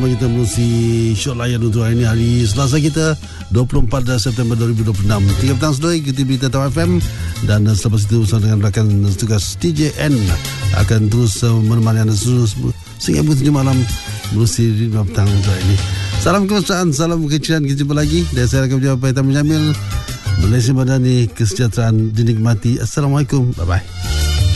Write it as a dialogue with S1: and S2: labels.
S1: bersama kita menerusi show layan untuk hari ini, hari Selasa kita 24 September 2026. 3 petang sudah ikuti berita Tawar FM, dan selepas itu bersama dengan rakan tugas TJN akan terus menemani anda sehingga pukul 7 malam menerusi 5 petang untuk hari ini. Salam kemesraan, salam kecilan, kita jumpa lagi. Dan saya akan menjawab Pak Hitam Jamil. Malaysia Madani, kesejahteraan dinikmati. Assalamualaikum, bye-bye.